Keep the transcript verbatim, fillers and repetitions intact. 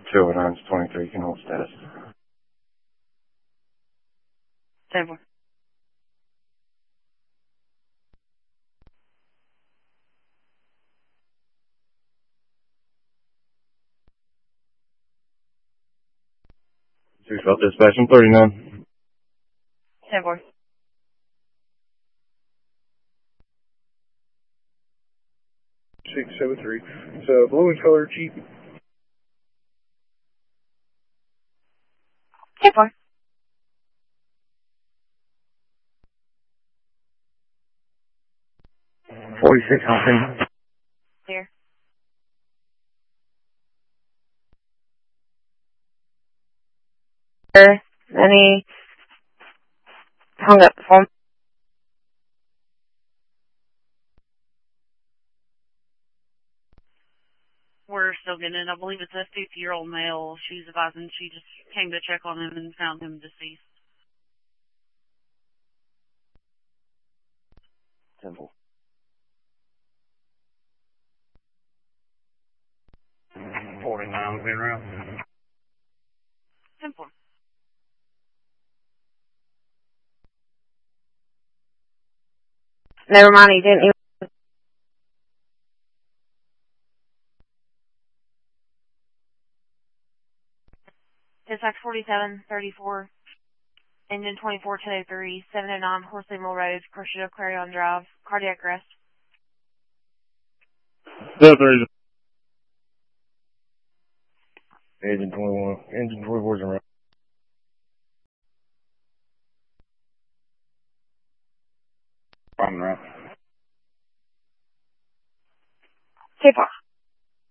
two oh nine twenty-three, can hold status. ten four. Two twelve dispatch, I'm thirty-nine. ten four. six seven three. It's a blue and color Jeep. ten four. forty-six something. Here. Sir, then he hung up the phone. We're still getting it. I believe it's a fifty-year-old male. She's advising she just came to check on him and found him deceased. Simple. forty-nine, been around. Simple. Never mind, he didn't even. Dispatch forty-seven thirty-four, engine twenty-four ten oh three, seven oh nine Horsley Mill Road, Crescendo Clarion Drive, cardiac arrest. Still thirty. Engine twenty-one, engine twenty-four is around. I'm around. Two four.